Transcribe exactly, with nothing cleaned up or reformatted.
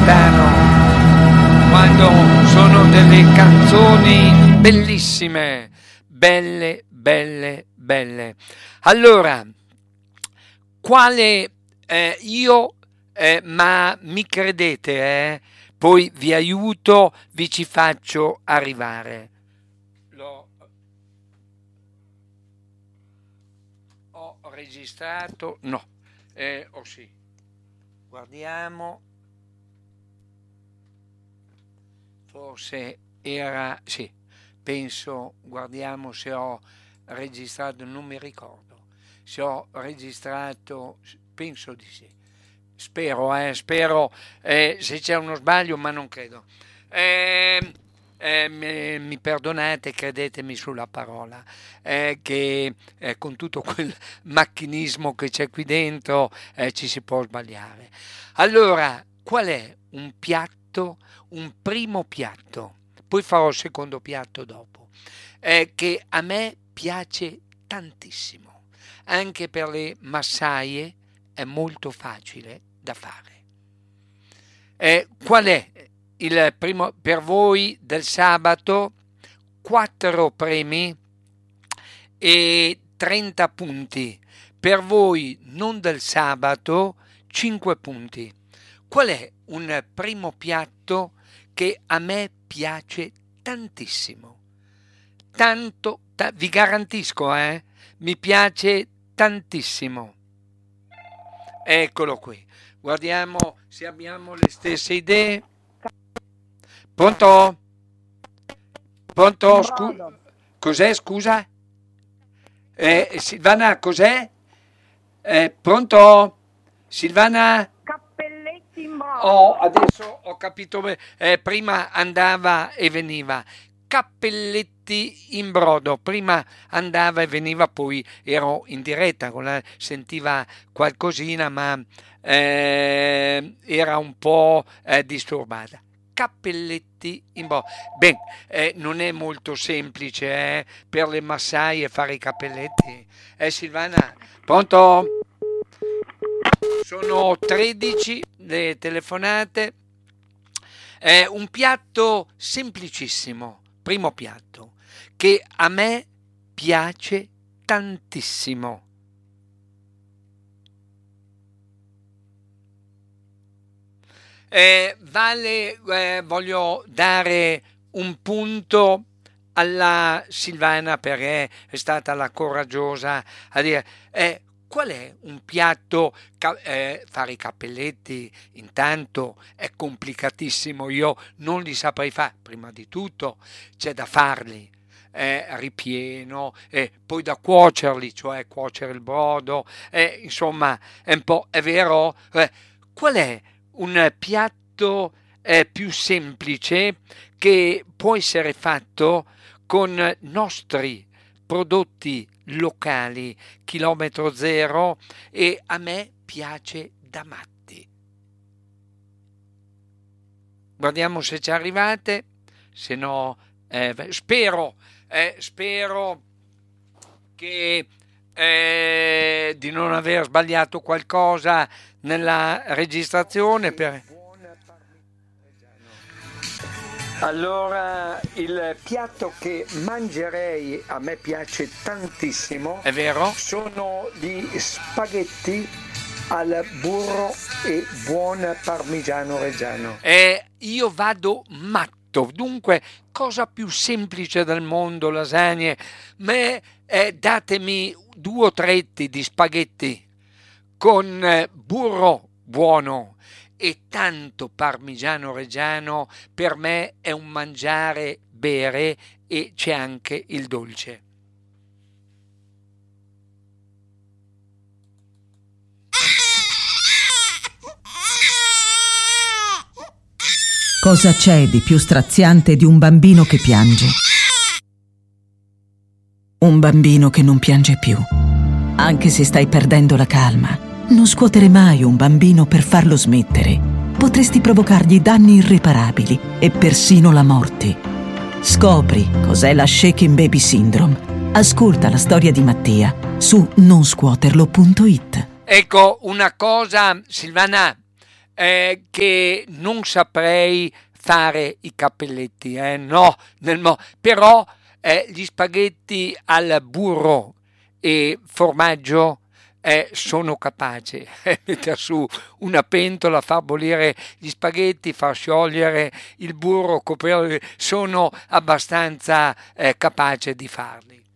Gaetano, quando sono delle canzoni bellissime, belle, belle, belle. Allora, quale eh, io, eh, ma mi credete, eh? Poi vi aiuto, vi ci faccio arrivare. L'ho, ho registrato, no, eh, oh sì, guardiamo, forse era, sì, penso, guardiamo se ho registrato, non mi ricordo, se ho registrato, penso di sì. Spero, eh, spero, eh, se c'è uno sbaglio, ma non credo. Eh, eh, mi, mi perdonate, credetemi sulla parola, eh, che eh, con tutto quel macchinismo che c'è qui dentro eh, ci si può sbagliare. Allora, qual è un piatto, un primo piatto, poi farò il secondo piatto dopo, eh, che a me piace tantissimo, anche per le massaie è molto facile da fare. Eh, qual è il primo per voi del sabato? Quattro premi e trenta punti. Per voi non del sabato, cinque punti. Qual è un primo piatto che a me piace tantissimo? Tanto, ta- vi garantisco, eh, mi piace tantissimo. Eccolo qui, guardiamo se abbiamo le stesse idee. Pronto? Pronto? Scu- cos'è, scusa? Eh, Silvana, cos'è? Eh, pronto? Silvana? Cappelletti in brodo. Oh, adesso ho capito, eh, prima andava e veniva. Cappelletti in brodo, prima andava e veniva, poi ero in diretta, con la, sentiva qualcosina, ma eh, era un po' eh, disturbata. Cappelletti in brodo. Beh, eh, non è molto semplice eh, per le massaie fare i cappelletti. Eh Silvana, pronto? Sono tredici le telefonate. È un piatto semplicissimo, primo piatto, che a me piace tantissimo. Eh, vale, eh, voglio dare un punto alla Silvana perché è stata la coraggiosa a dire eh, qual è un piatto, eh, fare i cappelletti intanto è complicatissimo, io non li saprei fare, prima di tutto c'è da farli, eh, ripieno, eh, poi da cuocerli, cioè cuocere il brodo, eh, insomma è un po', è vero, eh, qual è un piatto eh, più semplice che può essere fatto con nostri prodotti locali, chilometro zero, e a me piace da matti. Guardiamo se ci arrivate, se no eh, spero, eh, spero che eh, di non aver sbagliato qualcosa nella registrazione. Per... Allora, il piatto che mangerei, a me piace tantissimo, è vero? Sono gli spaghetti al burro e buon parmigiano reggiano. E io vado matto, dunque cosa più semplice del mondo, lasagne, ma eh, datemi due o tre etti di spaghetti con eh, burro buono e tanto parmigiano reggiano, per me è un mangiare, bere, e c'è anche il dolce. Cosa c'è di più straziante di un bambino che piange? Un bambino che non piange più. Anche se stai perdendo la calma, non scuotere mai un bambino per farlo smettere. Potresti provocargli danni irreparabili e persino la morte. Scopri cos'è la Shaken Baby Syndrome. Ascolta la storia di Mattia su non scuoterlo punto it. Ecco una cosa, Silvana, eh, che non saprei fare i cappelletti, eh, no, nel mo- però eh, gli spaghetti al burro e formaggio eh, sono capace di mettere su una pentola, far bollire gli spaghetti, far sciogliere il burro, coprirli, sono abbastanza eh, capace di farli.